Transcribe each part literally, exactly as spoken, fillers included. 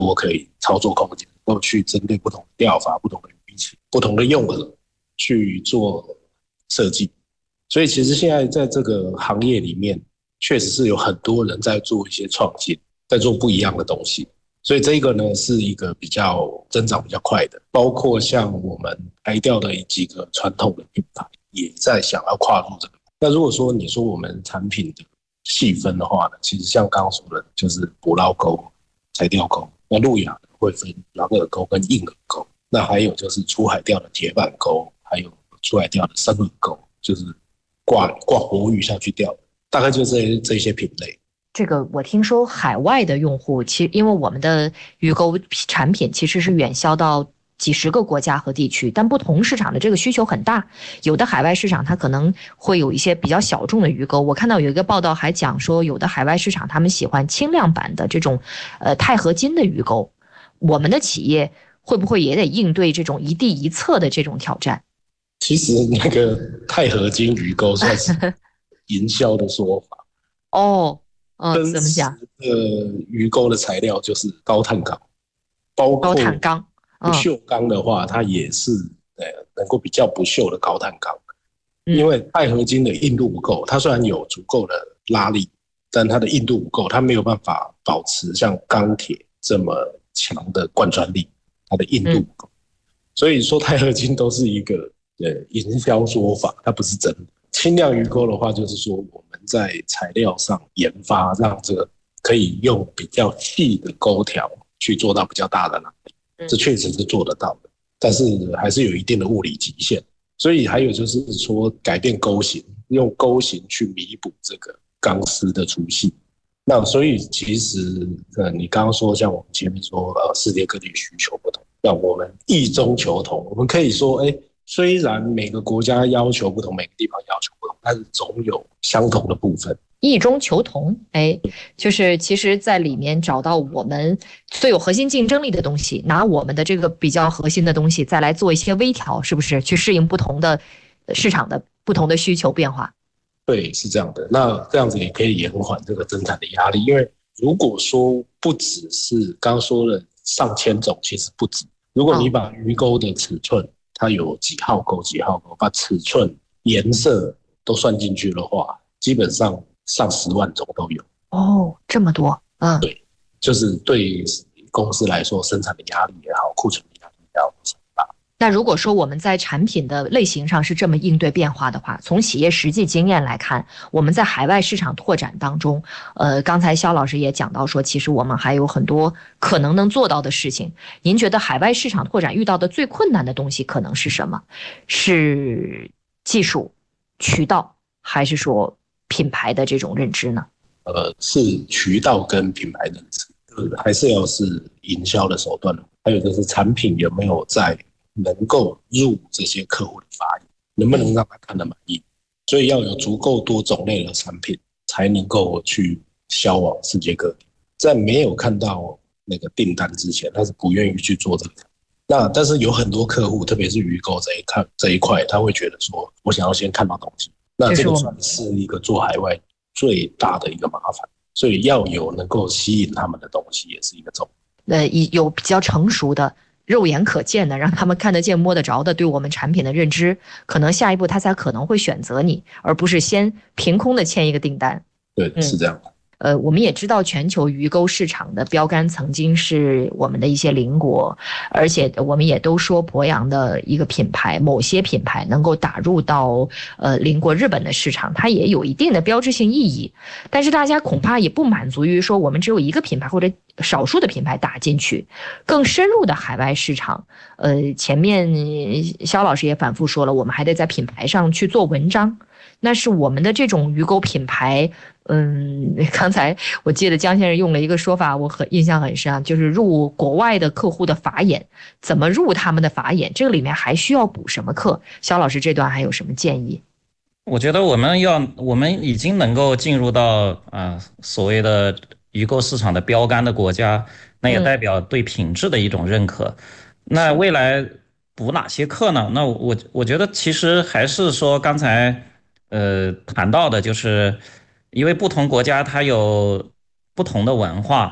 多可以操作空间，能够去针对不同的钓法、不同的鱼情、不同的用饵去做设计。所以其实现在在这个行业里面，确实是有很多人在做一些创新，在做不一样的东西。所以这个呢是一个比较增长比较快的，包括像我们台钓的几个传统的品牌也在想要跨入这个。那如果说你说我们产品的细分的话呢，其实像刚刚说的，就是捕捞钩、柴钓钩，那路亚会分狼饵钩跟硬饵钩，那还有就是出海钓的铁板钩，还有出海钓的生饵钩，就是挂挂活鱼下去钓的，大概就是这些品类。 这个我听说海外的用户，其实因为我们的鱼钩产品其实是远销到几十个国家和地区，但不同市场的这个需求很大，有的海外市场它可能会有一些比较小众的鱼钩。我看到有一个报道还讲说，有的海外市场他们喜欢轻量版的这种呃钛合金的鱼钩，我们的企业会不会也得应对这种一地一侧的这种挑战？ 其实那个钛合金鱼钩算是营销的说法哦。嗯，怎么讲？ 呃，鱼钩的材料就是高碳钢，包括高碳钢。 不锈钢的话，它也是呃能够比较不锈的高碳钢， 嗯、 因为钛合金的硬度不够，它虽然有足够的拉力，但它的硬度不够，它没有办法保持像钢铁这么强的贯穿力，它的硬度不够，嗯、所以说钛合金都是一个呃营销说法，它不是真的。轻量鱼钩的话，就是说我们在材料上研发，让这个可以用比较细的钩条去做到比较大的拉力，这确实是做得到的，但是还是有一定的物理极限。所以还有就是说改变钩型，用钩型去弥补这个钢丝的粗细。那所以其实呃，你刚刚说像我们前面说呃，世界各地需求不同，那我们异中求同，我们可以说哎。虽然每个国家要求不同，每个地方要求不同，但是总有相同的部分。 异中求同，哎，就是其实在里面找到我们最有核心竞争力的东西，拿我们的这个比较核心的东西再来做一些微调，是不是？去适应不同的市场的不同的需求变化。 对，是这样的。那这样子也可以延缓这个增产的压力，因为如果说不只是刚刚说的上千种，其实不止。如果你把鱼钩的尺寸，它有几号钩几号钩，把尺寸颜色都算进去的话，基本上上十万种都有。 哦，这么多。嗯， 对，就是对公司来说，生产的压力也好，库存的压力也好，很大。 那如果说我们在产品的类型上是这么应对变化的话，从企业实际经验来看，我们在海外市场拓展当中，呃，刚才肖老师也讲到说，其实我们还有很多可能能做到的事情。您觉得海外市场拓展遇到的最困难的东西可能是什么？是技术、渠道，还是说品牌的这种认知呢？ 呃，是渠道跟品牌认知，还是要是营销的手段，还有就是产品有没有在能够入这些客户的法眼，能不能让他看得满意？所以要有足够多种类的产品，才能够去销往世界各地。在没有看到那个订单之前，他是不愿意去做这个。那但是有很多客户，特别是鱼钩这一块这一块，他会觉得说，我想要先看到东西。那这个算是一个做海外最大的一个麻烦，所以要有能够吸引他们的东西，也是一个重点。呃，有比较成熟的。肉眼可见的，让他们看得见摸得着的对我们产品的认知，可能下一步他才可能会选择你，而不是先凭空的签一个订单。 对，是这样的。 嗯呃，我们也知道全球鱼钩市场的标杆曾经是我们的一些邻国，而且我们也都说博洋的一个品牌，某些品牌能够打入到呃邻国日本的市场，它也有一定的标志性意义。但是大家恐怕也不满足于说我们只有一个品牌或者少数的品牌打进去，更深入的海外市场。呃，前面肖老师也反复说了，我们还得在品牌上去做文章。那是我们的这种鱼钩品牌，嗯，刚才我记得江先生用了一个说法，我很印象很深啊，就是入国外的客户的法眼，怎么入他们的法眼？这个里面还需要补什么课？肖老师这段还有什么建议？ 我觉得我们要，我们已经能够进入到啊、呃、所谓的鱼钩市场的标杆的国家，那也代表对品质的一种认可。嗯、那未来补哪些课呢？那我我觉得其实还是说刚才。呃，谈到的就是因为不同国家它有不同的文化，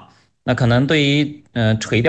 那可能对于呃垂钓